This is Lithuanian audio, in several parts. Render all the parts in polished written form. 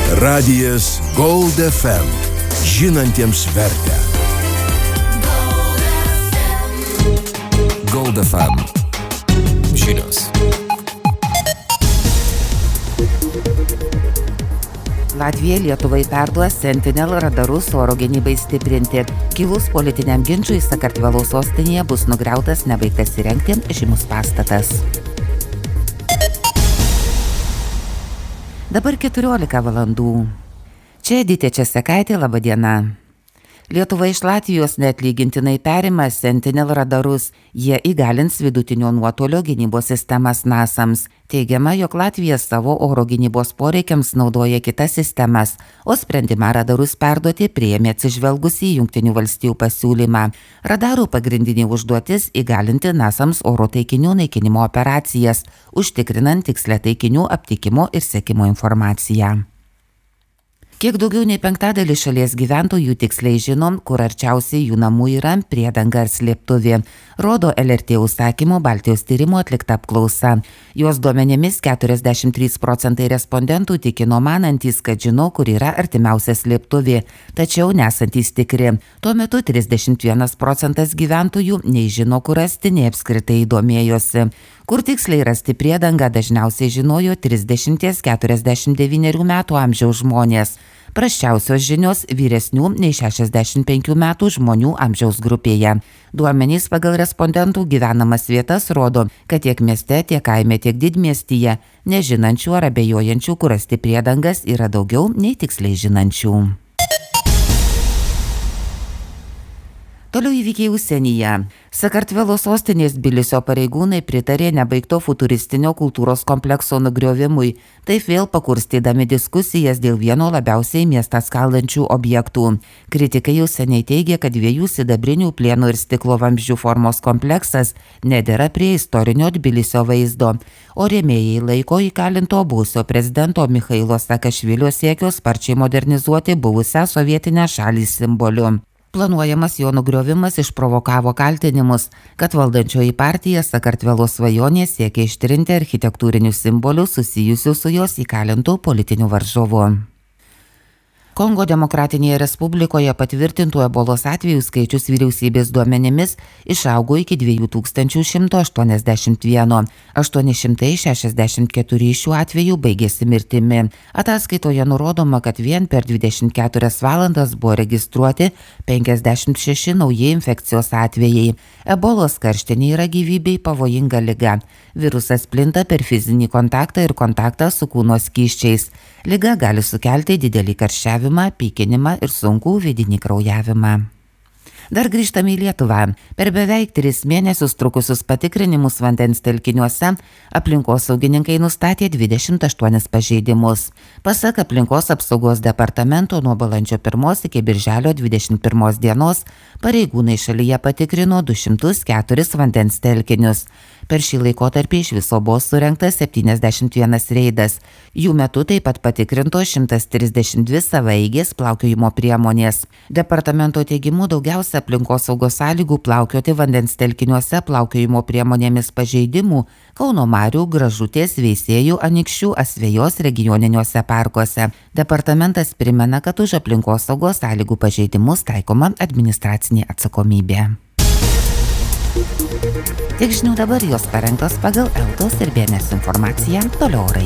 Radijas Gold FM. Žinantiems vertę. Gold FM. Žinios. Latvija Lietuvai perduos Sentinel radarus oro gynybai stiprinti. Kilus politiniam ginčui Sakartvelo sostinėje bus nugriautas nebaigtas įrengti žymus pastatas. Dabar 14 valandų. Čia Editė Česekaitė, laba diena. Lietuva iš Latvijos neatlygintinai perima Sentinel radarus. Jie įgalins vidutinio nuotolio gynybos sistemas NASAMS. Teigiama, jog Latvija savo oro gynybos poreikiams naudoja kitas sistemas, o sprendimą radarus perduoti priėmė atsižvelgus į Jungtinių valstijų pasiūlymą. Radarų pagrindinė užduotis įgalinti NASAMS oro taikinių naikinimo operacijas, užtikrinant tikslę taikinių aptikimo ir sekimo informaciją. Kiek daugiau nei penktadalis šalies gyventojų tiksliai žinom, kur arčiausiai jų namų yra priedanga ar slėptuvė, rodo LRT užsakymu Baltijos tyrimo atlikta apklausa. Jos duomenimis 43% respondentų tikino manantys, kad žino, kur yra artimiausia slėptuvė, tačiau nesantys tikri. Tuo metu 31% gyventojų nei žino, kur rasti, nei apskritai domėjosi. Kur tiksliai rasti priedangą dažniausiai žinojo 30–49 metų amžiaus žmonės. Prasčiausios žinios vyresnių nei 65 metų žmonių amžiaus grupėje. Duomenys pagal respondentų gyvenamas vietas rodo, kad tiek mieste, tiek kaime, tiek didmiestyje nežinančių ar abejojančių, kur rasti priedangas yra daugiau nei tiksliai žinančių. Toliau įvykiai užsienyje. Sakartvelo sostinės Tbilisio pareigūnai pritarė nebaigto futuristinio kultūros komplekso nugriovimui, taip vėl pakurstydami diskusijas dėl vieno labiausiai miestą skaldančių objektų. Kritikai jau seniai teigia, kad 2 sidabrinių plieno ir stiklo vamzdžių formos kompleksas nedera prie istorinio Tbilisio vaizdo, o rėmėjai laiko įkalinto buvusio prezidento Michailo Sakašvilio siekio sparčiai modernizuoti buvusią sovietinę šalį simboliu. Planuojamas jo nugriovimas išprovokavo kaltinimus, kad valdančioji partija Sakartvelo svajonė siekia ištrinti architektūrinius simbolius susijusius su jos įkalintų politiniu varžovu. Kongo Demokratinėje Respublikoje patvirtintų ebolos atvejų skaičius vyriausybės duomenimis išaugo iki 2181. 864 šių atvejų baigėsi mirtimi. Ataskaitoje nurodoma, kad vien per 24 valandas buvo registruoti 56 nauji infekcijos atvejai. Ebolos karštinė yra gyvybei pavojinga liga. Virusas plinta per fizinį kontaktą ir kontaktą su kūno skysčiais. Liga gali sukelti didelį karščiavimą, pykinimą ir sunkų vidinį kraujavimą. Dar grįžtame į Lietuvą. Per beveik 3 mėnesius trukusius patikrinimus vandens telkiniuose aplinkosaugininkai nustatė 28 pažeidimus. Pasak aplinkos apsaugos departamento nuo balandžio 1 iki birželio 21 dienos pareigūnai šalyje patikrino 204 vandens telkinius. Per šį laikotarpį iš viso buvo surengtas 71 reidas. Jų metu taip pat patikrinto 132 savaeigės plaukiojimo priemonės. Departamento teigimu daugiausia aplinkosaugos sąlygų plaukioti vandens telkiniuose plaukiojimo priemonėmis pažeidimų Kauno Marių, Gražutės, Veisiejų, Anykščių, Asvejos regioniniuose parkuose. Departamentas primena, kad už aplinkosaugos sąlygų pažeidimus taikoma administracinė atsakomybė. Tiek žinių dabar, jos parengtos pagal Eltos ir BNS informaciją. Toliau orai.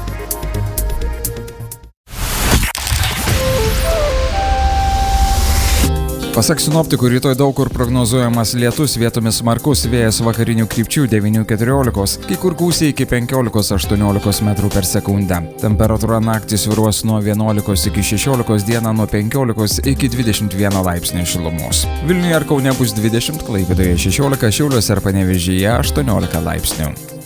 Pasak sinoptikų, rytoj daug kur prognozuojamas lietus, vietomis smarkus vėjas vakarinių krypčių 9–14, kai kur gūsiai iki 15–18 metrų per sekundę. Temperatūra naktį svyruos nuo 11 iki 16, dieną nuo 15 iki 21 laipsnių šilumos. Vilniuje ar Kaune bus 20, Klaipėdoje 16, Šiauliuose ir Panevėžyje 18 laipsnių.